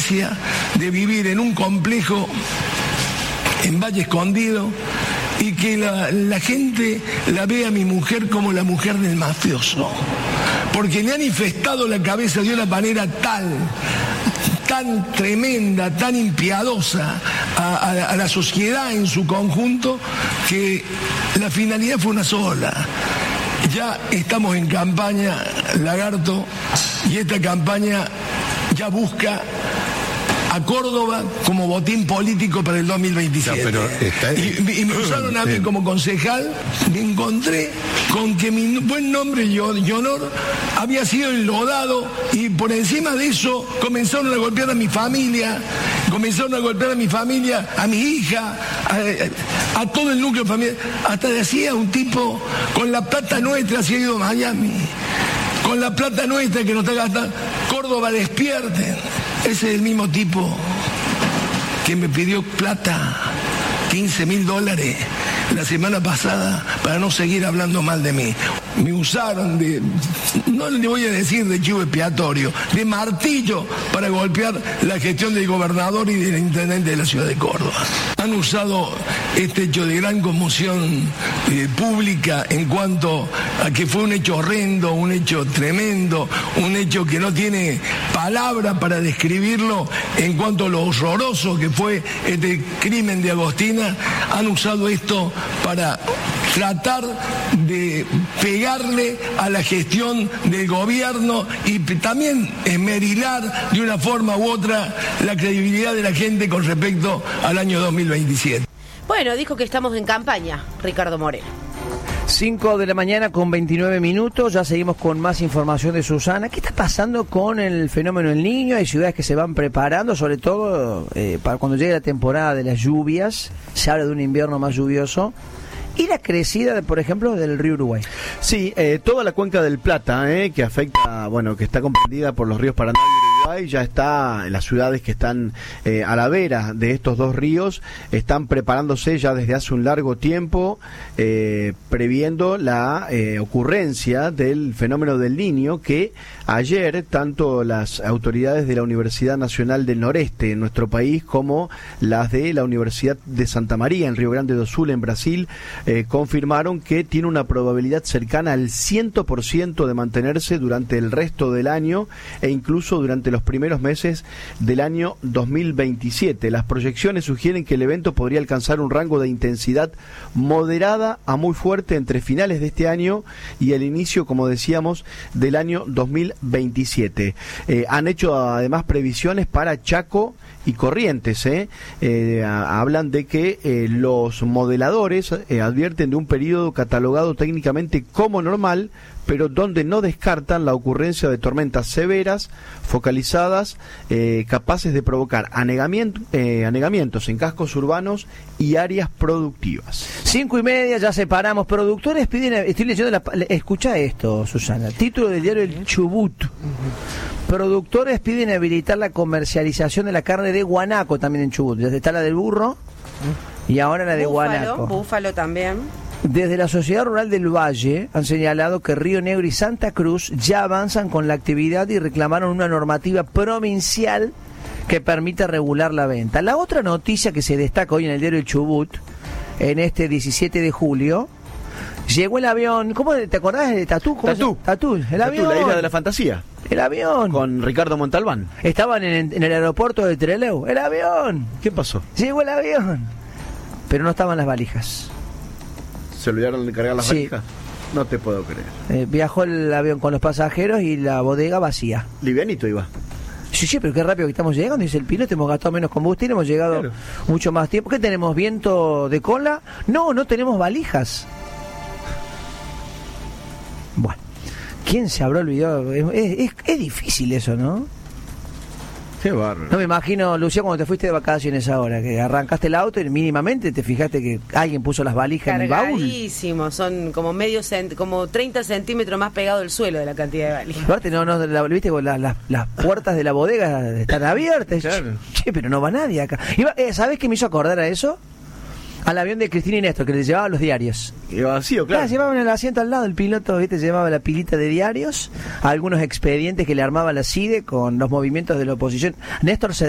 experiencia de vivir en un complejo en Valle Escondido y que la gente la ve a mi mujer como la mujer del mafioso, porque le han infestado la cabeza de una manera tan tremenda, tan impiadosa a la sociedad en su conjunto, que la finalidad fue una sola. Ya estamos en campaña, Lagarto, y esta campaña ya busca a Córdoba como botín político para el 2027. No, y me usaron a mí como concejal. Me encontré con que mi buen nombre y honor había sido enlodado, y por encima de eso comenzaron a golpear a mi familia, a mi hija, a todo el núcleo familiar. Hasta decía un tipo, con la plata nuestra se ha ido a Miami, con la plata nuestra que nos está gastando, Córdoba despierten. Ese es el mismo tipo que me pidió plata, $15.000 la semana pasada, para no seguir hablando mal de mí. Me usaron no le voy a decir de chivo expiatorio, de martillo para golpear la gestión del gobernador y del intendente de la ciudad de Córdoba. Han usado este hecho de gran conmoción pública en cuanto a que fue un hecho horrendo, un hecho tremendo, un hecho que no tiene palabra para describirlo en cuanto a lo horroroso que fue este crimen de Agostina. Han usado esto para tratar de pegarle a la gestión del gobierno y también esmerilar de una forma u otra la credibilidad de la gente con respecto al año 2027. Bueno, dijo que estamos en campaña, Ricardo Moreno. 5:29 a.m, ya seguimos con más información de Susana. ¿Qué está pasando con el fenómeno del Niño? Hay ciudades que se van preparando, sobre todo para cuando llegue la temporada de las lluvias. Se habla de un invierno más lluvioso. ¿Y la crecida, por ejemplo, del río Uruguay? Sí, toda la cuenca del Plata, que afecta, que está comprendida por los ríos Paraná y Uruguay, ya está en las ciudades que están a la vera de estos dos ríos, están preparándose ya desde hace un largo tiempo, previendo la ocurrencia del fenómeno del Niño, que ayer tanto las autoridades de la Universidad Nacional del Noreste en nuestro país como las de la Universidad de Santa María en Río Grande do Sul, en Brasil, confirmaron que tiene una probabilidad cercana al 100% de mantenerse durante el resto del año e incluso durante los primeros meses del año 2027. Las proyecciones sugieren que el evento podría alcanzar un rango de intensidad moderada a muy fuerte entre finales de este año y el inicio, como decíamos, del año 2027. Han hecho además previsiones para Chaco y Corrientes. Hablan de que los modeladores advierten de un periodo catalogado técnicamente como normal, pero donde no descartan la ocurrencia de tormentas severas, focalizadas, capaces de provocar anegamientos en cascos urbanos y áreas productivas. 5:30, ya separamos. Productores piden, estoy leyendo, escucha esto, Susana, título del diario El Chubut. Productores piden habilitar la comercialización de la carne de guanaco también en Chubut. Ya está la del burro y ahora la de guanaco. Búfalo también. Desde la Sociedad Rural del Valle han señalado que Río Negro y Santa Cruz ya avanzan con la actividad y reclamaron una normativa provincial que permita regular la venta. La otra noticia que se destaca hoy en el diario El Chubut, en este 17 de julio, llegó el avión. ¿Cómo te acordás de Tatú? Tatú, el avión. La isla de la fantasía. El avión. Con Ricardo Montalbán. Estaban en el aeropuerto de Trelew. El avión. ¿Qué pasó? Llegó el avión. Pero no estaban las valijas. ¿Se olvidaron de cargar las valijas? No te puedo creer. Viajó el avión con los pasajeros y la bodega vacía. Livianito iba. Sí, pero qué rápido que estamos llegando, dice el piloto, hemos gastado menos combustible, hemos llegado mucho más tiempo. ¿Qué tenemos? ¿Viento de cola? No tenemos valijas. Bueno, ¿quién se habrá olvidado? Es difícil eso, ¿no? Qué bárbaro. No me imagino, Lucía, cuando te fuiste de vacaciones ahora, que arrancaste el auto y mínimamente te fijaste que alguien puso las valijas en el baúl. Cargadísimo, son como como 30 centímetros más pegado del suelo de la cantidad de valijas. Aparte, viste, las puertas de la bodega están abiertas. Claro. Che, pero no va nadie acá. ¿Sabés qué me hizo acordar a eso? Al avión de Cristina y Néstor, que les llevaba los diarios. Iba vacío, claro. Llevaban el asiento al lado, el piloto, viste, llevaba la pilita de diarios, algunos expedientes que le armaba la CIDE con los movimientos de la oposición. Néstor se